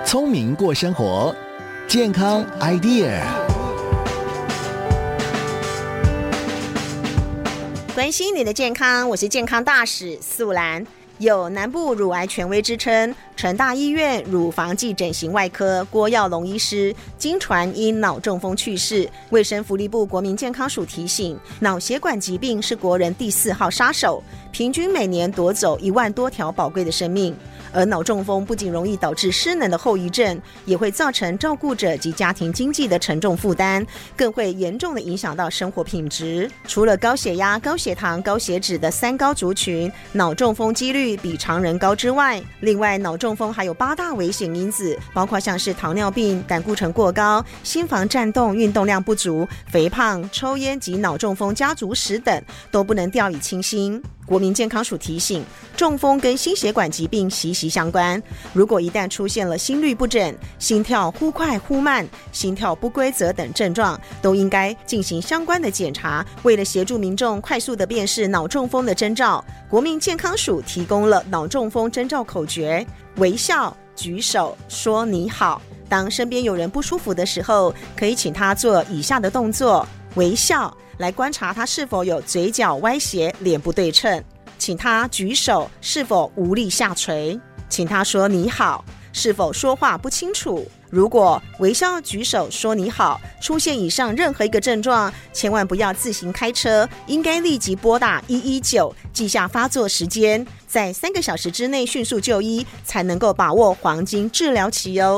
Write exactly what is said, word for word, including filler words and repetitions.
聪明过生活，健康 idea。 关心你的健康，我是健康大使素兰。有南部乳癌权威之称，成大医院乳房暨整形外科郭耀龙医师经传因脑中风去世。卫生福利部国民健康署提醒，脑血管疾病是国人第四号杀手，平均每年夺走一万多条宝贵的生命。而脑中风不仅容易导致失能的后遗症，也会造成照顾者及家庭经济的沉重负担，更会严重的影响到生活品质。除了高血压、高血糖、高血脂的三高族群，脑中风几率比常人高之外，另外脑中风还有八大危险因子，包括像是糖尿病、胆固醇过高、心房颤动、运动量不足、肥胖、抽烟及脑中风家族史等，都不能掉以轻心。国民健康署提醒，中风跟心血管疾病息息相关，如果一旦出现了心律不整、心跳忽快忽慢、心跳不规则等症状，都应该进行相关的检查。为了协助民众快速的辨识脑中风的征兆，国民健康署提供了脑中风征兆口诀：微笑、举手、说你好。当身边有人不舒服的时候，可以请他做以下的动作：微笑，来观察他是否有嘴角歪斜、脸不对称；请他举手，是否无力下垂；请他说你好，是否说话不清楚。如果微笑、举手、说你好出现以上任何一个症状，千万不要自行开车，应该立即拨打一一九，记下发作时间，在三个小时之内迅速就医，才能够把握黄金治疗期哦。